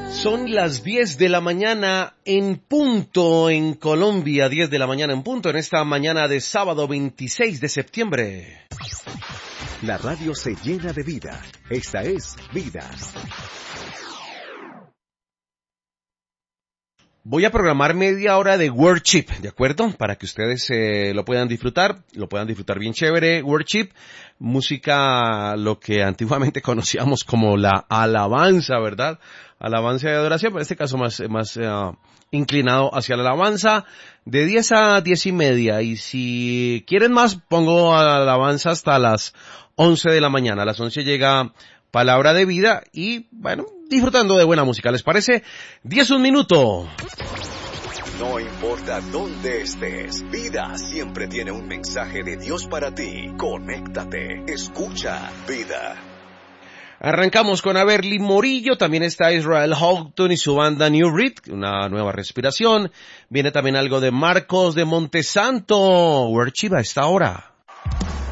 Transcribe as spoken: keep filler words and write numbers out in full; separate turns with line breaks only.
Son las diez de la mañana en punto en Colombia, diez de la mañana en punto en esta mañana de sábado veintiséis de septiembre.
La radio se llena de vida. Esta es Vidas.
Voy a programar media hora de worship, ¿de acuerdo? Para que ustedes eh, lo puedan disfrutar, lo puedan disfrutar bien chévere. Worship, música, lo que antiguamente conocíamos como la alabanza, ¿verdad? Alabanza y adoración, pero en este caso más, más uh, inclinado hacia la alabanza, de diez a diez y media. Y si quieren más, pongo alabanza hasta las once de la mañana. A las once llega Palabra de Vida y, bueno, disfrutando de buena música. ¿Les parece? diez un minuto.
No importa dónde estés, Vida siempre tiene un mensaje de Dios para ti. Conéctate, escucha Vida.
Arrancamos con Averly Morillo, también está Israel Houghton y su banda New Reed, una nueva respiración. Viene también algo de Marcos de Montesanto. Worship a esta hora.